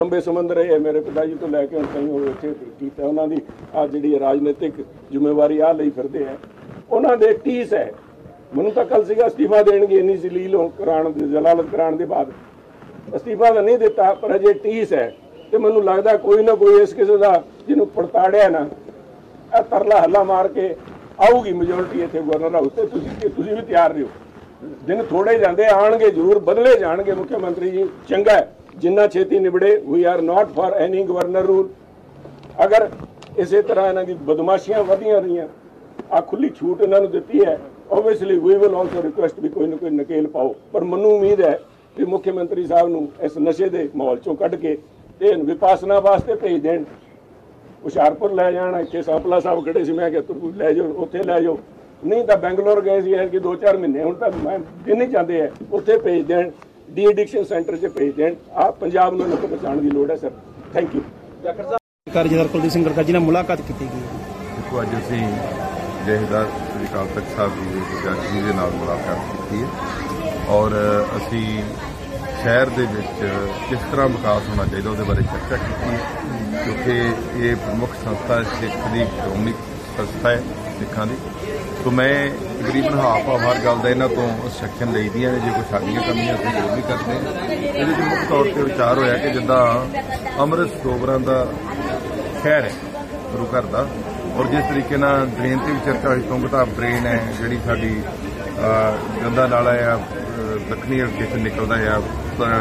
लंबे संबंध रहे है मेरे पिता जी तो लैके हुण कई होर इत्थे कीता उन्हां दी आ जिहड़ी राजनीतिक जिम्मेवारी आ लई फिरदे है उन्हां दे टीस है मैनूं तां कल सीगा अस्तीफा देणगे इन्नी जलील कराउण दी जलालत कराउण दे बाद अस्तीफा तां नहीं दिता पर अजे टीस है ते मैनूं लगदा कोई ना कोई इस किस्म दा जिहनूं पड़ताड़िया ना आ तरला हल्ला मार के आऊगी मेजोरिटी इत्थे गवर्नर हाउस ते तुसीं भी तैयार रहो दिन थोड़े जांदे आणगे जरूर बदले जाणगे मुख्यमंत्री जी चंगा है जिन्ना छेती निबड़े we are not for any governor rule अगर इस तरह इन्हां दी बदमाशियां वधियां रहियां आ खुली छूट इन्हां नूं दित्ती है obviously we will also request भी कोई ना कोई नकेल पाओ पर मनु उम्मीद है कि मुख्यमंत्री साहब नूं इस नशे दे माहौल चों कढ के ते विपासना वास्ते भेज देण हुशियारपुर लै जाण इत्थे सांपला साहब खड़े सी मैं कि लै जाओ उत्थे लै जाओ नहीं तो बेंगलोर गए सी कि 2-4 महीने हुण तां मैं दिन ही चाहते हैं उत्थे भेज देण डी एडिक्शन सेंटर च भेज देण आ पंजाब नूं नक बचाउण दी लोड़ है सर थैंक यू ਜਥੇਦਾਰ ਕੁਲਦੀਪ ਸਿੰਘ ਗੜਕਾ ਜੀ ਨਾਲ ਮੁਲਾਕਾਤ ਕੀਤੀ ਗਈ देखो अज असीं जथेदार श्री अकाल तख्त साहब जी के जज जी नाल मुलाकात की है और असीं शहर दे विच किस तरह विकास होना चाहिए उसदे बारे चर्चा की क्योंकि ये प्रमुख संस्था सिख की श्रोमणी संस्था है सिखां दी तो मैं तकरीबन हाफ हर गल का इन्हों तो इंस्ट्रक्शन ली दी जो कुछ साडियां कमियां असीं दूर भी करते हैं ये मुख्य तौर पर विचार होया कि जिद्दां अमृत सरोवरां दा शहर है गुरु घर का और जिस तरीके ड्रेन से भी चर्चा हुई तुंगता ड्रेन है जी साड़ी गंदा नाला है दक्षिणी हल्के से निकलता है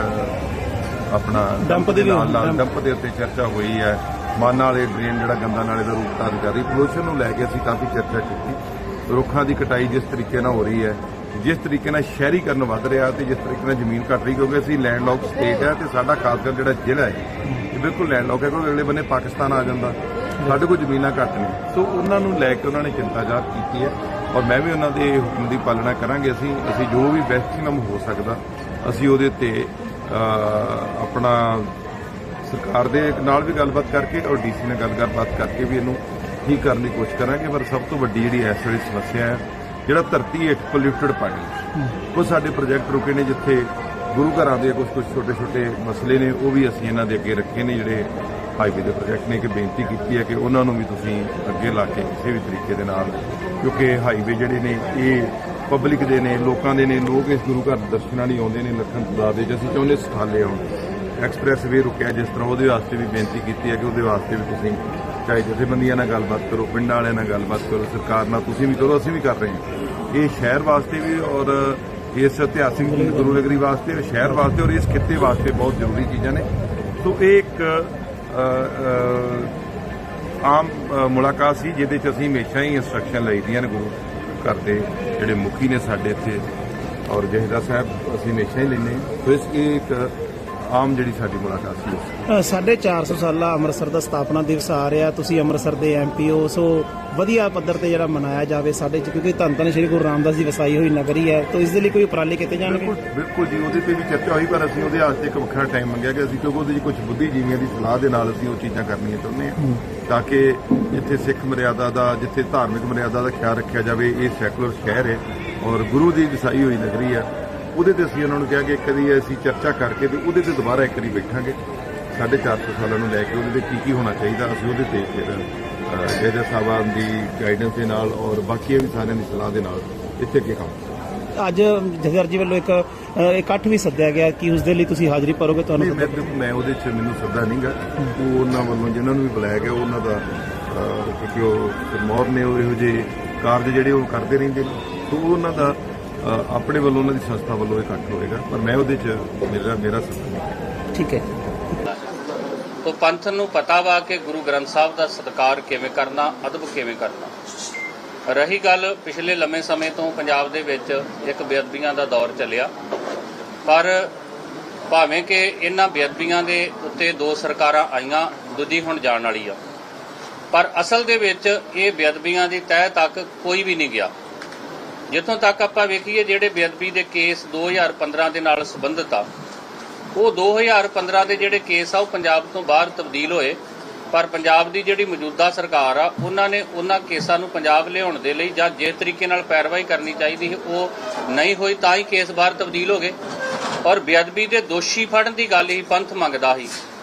अपना डंप के उत्ते चर्चा हुई है माना वाले ड्रेन जो गंदा नाले का रूप धारण कर रही पोल्यूशन को लैके असीं काफ़ी चर्चा की रुखा की कटाई जिस तरीके हो रही है जिस तरीके शहरीकरण वध रहा तो जिस तरीके जमीन घट रही क्योंकि असीं लैंडलॉक स्टेट है तो साडा खासकर जो जिला है ये बिल्कुल लैंडलॉक है क्योंकि अगले बन्ने पाकिस्तान आ जाता साढ़े कोल जमीनां घट ने सो उन्होंने लैके उन्होंने चिंता जाहिर की है और मैं भी उन्होंने हुक्म की पालना करांगे असीं जो भी मैक्सीमम हो सकता असीं उहदे ते अपना सरकार दे नाल भी गलबात करके और डीसी नाल गलबात करके भी इनू ठीक करने की कोशिश करांगे पर सब तो वड्डी जिहड़ी इस वेले समस्या है जिहड़ा धरती हेठ पोल्यूटेड पानी कुछ साडे प्रोजैक्ट रुके ने जिथे गुरु घरां दे कुछ छोटे छोटे मसले ने वो भी असीं इन्हां दे अगे रखे ने जिहड़े हाईवे के प्रोजैक्ट ने कि बेनती की है कि उन्होंने भी तुसीं अगे ला के किसी भी तरीके दे नाल क्योंकि हाईवे जिहड़े ने ये पब्लिक दे ने लोकां दे ने लोग इस गुरु घर दर्शनां लई आउंदे ने लखन तादाद विच असीं चाहुंदे सखाले आउण एक्सप्रैस वे रुकिया जिस तरह उहदे वास्ते भी बेनती की है कि उहदे वास्ते भी तुसीं चाहे जथेबंदियां नाल गलबात करो पिंडां वालियां नाल गलबात करो सरकार नाल तुसीं भी करो असीं भी कर रहे हैं ये शहर वास्ते भी और इस इतिहासिक गुरु नगरी वास्ते शहर वास्ते और इस खिते वास्ते बहुत जरूरी चीज़ां ने तो एक आम मुलाकात सी जिहदे च असीं हमेशा ही इंस्ट्रक्शन लई ਦੀਆਂ ਨੇ गुरु घर के जिहड़े मुखी ने साडे इत्थे और जथेदार साहब असीं हमेशा ही लैंदे तो इस एक आम जिहड़ी साडी मुलाकात सी 450 ਸਾਲਾ ਅੰਮ੍ਰਿਤਸਰ ਦਾ ਸਥਾਪਨਾ ਦਿਵਸ ਆ ਰਿਹਾ ਤੁਸੀਂ ਅੰਮ੍ਰਿਤਸਰ ਦੇ ਐਮਪੀ ਹੋ ਸੋ ਵਧੀਆ ਪੱਧਰ ਤੇ ਜਿਹੜਾ ਮਨਾਇਆ ਜਾਵੇ ਸਾਡੇ ਚ ਕਿਉਂਕਿ ਧੰਨ ਧੰਨ ਸ਼੍ਰੀ ਗੁਰੂ ਰਾਮਦਾਸ ਜੀ ਵਸਾਈ ਹੋਈ ਨਗਰੀ ਹੈ ਤਾਂ ਇਸ ਦੇ ਲਈ ਕੋਈ ਉਪਰਾਲੇ ਕੀਤੇ ਜਾਣਗੇ ਬਿਲਕੁਲ ਜੀ ਉਹਦੇ ਤੇ ਵੀ ਚਰਚਾ ਹੋਈ ਪਰ ਅਸੀਂ ਉਹਦੇ ਵਾਸਤੇ ਇੱਕ ਵੱਖਰਾ ਟਾਈਮ ਮੰਗਿਆ ਕਿ ਅਸੀਂ ਕਿਉਂਕਿ ਉਹਦੇ ਜੀ ਕੁਝ ਬੁੱਧੀਜੀਵੀਆਂ ਦੀ ਸਲਾਹ ਦੇ ਨਾਲ ਅਸੀਂ ਉਹ ਚੀਜ਼ਾਂ ਕਰਨੀਆਂ ਚਾਹੁੰਦੇ ਹਾਂ ਤਾਂ ਕਿ ਜਿੱਥੇ ਸਿੱਖ ਮਰਿਆਦਾ ਦਾ ਜਿੱਥੇ ਧਾਰਮਿਕ ਮਰਿਆਦਾ ਦਾ ਖਿਆਲ ਰੱਖਿਆ ਜਾਵੇ ਇਹ ਸੈਕੂਲਰ ਸ਼ਹਿਰ ਹੈ ਔਰ ਗੁਰੂ ਦੀ ਵਸਾਈ ਹੋਈ ਨਗਰੀ ਹੈ ਉਹਦੇ ਤੇ ਅਸੀਂ ਉਹਨਾਂ ਨੂੰ ਕਿਹਾ ਕਿ ਇੱਕ ਵਾਰੀ ਅਸੀਂ ਚਰਚਾ ਕਰਕੇ ਤੇ ਉਹਦੇ ਤੇ ਦੁਬਾਰਾ ਇੱਕ ਵਾਰੀ ਬੈਠਾਂਗੇ 450 ਸਾਲਾਂ ਨੂੰ ਲੈ ਕੇ ਉਹਦੇ ਤੇ ਕੀ ਹੋਣਾ ਚਾਹੀਦਾ ਅਸੀਂ ਉਹਦੇ ਤੇ ਫਿਰ ਜਥੇਦਾਰ ਸਾਹਿਬਾਨ ਦੀ ਗਾਈਡੈਂਸ ਦੇ ਨਾਲ ਔਰ ਬਾਕੀ ਵੀ ਸਾਰਿਆਂ ਦੀ ਸਲਾਹ ਦੇ ਨਾਲ ਇੱਥੇ ਅੱਗੇ ਕੰਮ ਅੱਜ ਜਥੇਦਾਰ ਜੀ ਵੱਲੋਂ ਇੱਕ ਇਕੱਠ ਵੀ ਸੱਦਿਆ ਗਿਆ ਕਿ ਉਸ ਦੇ ਲਈ ਤੁਸੀਂ ਹਾਜ਼ਰੀ ਭਰੋਗੇ ਤੁਹਾਨੂੰ ਮੈਂ ਉਹਦੇ 'ਚ ਮੈਨੂੰ ਸੱਦਾ ਨਹੀਂ ਗਾ ਉਹ ਉਹਨਾਂ ਵੱਲੋਂ ਜਿਨ੍ਹਾਂ ਨੂੰ ਵੀ ਬੁਲਾਇਆ ਗਿਆ ਉਹਨਾਂ ਦਾ ਕਿਉਂਕਿ ਉਹ ਮੌਰ ਨੇ ਉਹ ਇਹੋ ਜਿਹੇ ਕਾਰਜ ਜਿਹੜੇ ਉਹ ਕਰਦੇ ਰਹਿੰਦੇ ਨੇ ਤਾਂ ਉਹਨਾਂ ਦਾ ਆਪਣੇ ਵੱਲੋਂ ਉਹਨਾਂ ਦੀ ਸੰਸਥਾ ਵੱਲੋਂ ਇਕੱਠ ਹੋਏਗਾ ਪਰ ਮੈਂ ਉਹਦੇ 'ਚ ਮੇਰਾ ਸੱਦਾ ਨਹੀਂ ਠੀਕ ਹੈ तो पंथ नूं पता वा कि गुरु ग्रंथ साहब का सत्कार किवें करना अदब किवें करना रही गल पिछले लंबे समय तो पंजाब दे विच एक बेअदबियां दा दौर चलिया पर भावें कि इन्हां बेअदबियां दे उत्ते 2 सरकारां आईयां दूजी हुण जाण वाली आ पर असल दे विच इह बेअदबियां दी तह तक कोई भी नहीं गया जिथों तक आपां वेखीए जिहड़े बेअदबी दे केस 2015 दे नाल संबंधित आ वो 2015 के जोड़े केस आ पंजाब तो बाहर तब्दील होए पर पंजाब की जिहड़ी मौजूदा सरकार आ उन्होंने उन्हां केसां नूं पंजाब लियाउण दे लई जां जिस तरीके नाल पैरवाई करनी चाहिए वो नहीं हुई तां ही केस बाहर तब्दील हो गए और बेअदबी के दोषी फड़न की गल ही पंथ मंगदा ही